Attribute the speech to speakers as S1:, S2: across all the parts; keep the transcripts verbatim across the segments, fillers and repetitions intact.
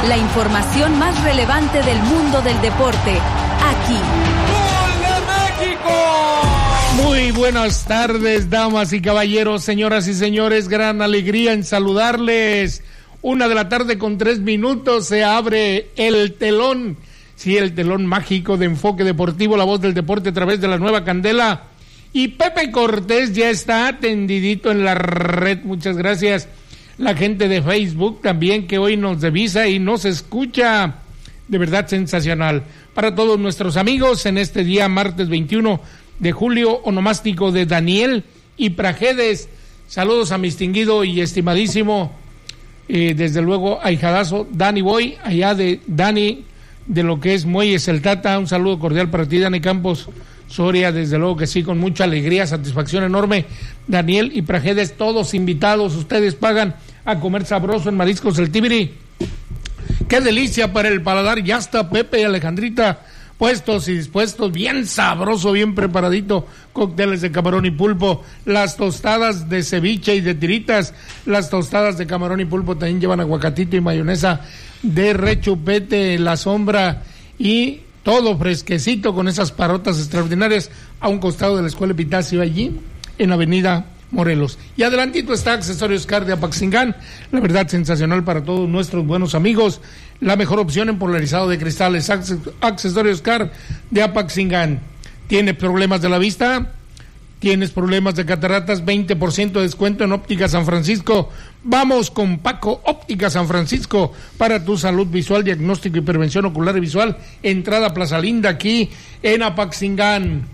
S1: La información más relevante del mundo del deporte, aquí.
S2: ¡Gol de México! Muy buenas tardes, damas y caballeros, señoras y señores. Gran alegría en saludarles. Una de la tarde con tres minutos se abre el telón. Sí, el telón mágico de Enfoque Deportivo, la voz del deporte a través de la nueva Candela. Y Pepe Cortés ya está tendidito en la red. Muchas gracias. La gente de Facebook también, que hoy nos revisa y nos escucha. De verdad sensacional. Para todos nuestros amigos en este día martes veintiuno de julio, onomástico de Daniel y Prajedes. Saludos a mi distinguido y estimadísimo, eh, desde luego ahijadazo Dani Boy, allá de Dani, de lo que es Muelles el Tata. Un saludo cordial para ti, Dani Campos Soria, desde luego que sí, con mucha alegría, satisfacción enorme. Daniel y Prajedes, todos invitados, ustedes pagan a comer sabroso en Mariscos El Tibiri. Qué delicia para el paladar, ya está Pepe y Alejandrita puestos y dispuestos, bien sabroso, bien preparadito, cócteles de camarón y pulpo, las tostadas de ceviche y de tiritas, las tostadas de camarón y pulpo también llevan aguacatito y mayonesa de rechupete, la sombra y todo fresquecito con esas parotas extraordinarias a un costado de la Escuela Epitacio, allí en Avenida Morelos. Y adelantito está Accesorios Car de Apaxingán, la verdad sensacional para todos nuestros buenos amigos, la mejor opción en polarizado de cristales. Accesorios Car de Apaxingán. ¿Tienes problemas de la vista? ¿Tienes problemas de cataratas? veinte por ciento de descuento en Óptica San Francisco. Vamos con Paco, Óptica San Francisco, para tu salud visual, diagnóstico y prevención ocular y visual. Entrada Plaza Linda, aquí en Apaxingán.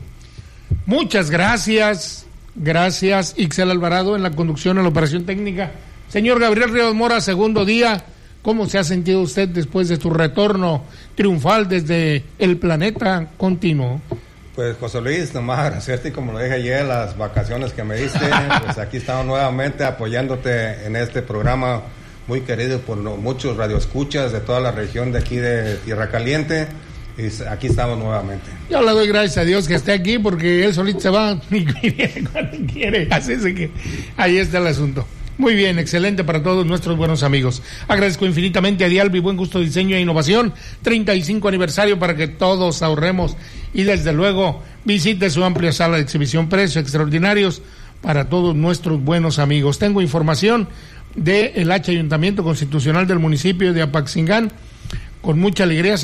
S2: Muchas gracias. Gracias, Ixel Alvarado, en la conducción, en la operación técnica. Señor Gabriel Ríos Mora, segundo día. ¿Cómo se ha sentido usted después de su retorno triunfal desde el planeta continuo?
S3: Pues, José Luis, nomás agradecerte, como lo dije ayer, las vacaciones que me diste. Pues aquí estamos nuevamente apoyándote en este programa muy querido por muchos radioescuchas de toda la región de aquí de Tierra Caliente. Y aquí estamos nuevamente.
S2: Yo le doy gracias a Dios que esté aquí, porque él solito se va y viene cuando quiere. Así es que ahí está el asunto. Muy bien, excelente para todos nuestros buenos amigos. Agradezco infinitamente a Dialbi, Buen Gusto, Diseño e Innovación, treinta y cinco aniversario, para que todos ahorremos y desde luego visite su amplia sala de exhibición, precios extraordinarios para todos nuestros buenos amigos. Tengo información del H Ayuntamiento Constitucional del municipio de Apaxingán, con mucha alegría.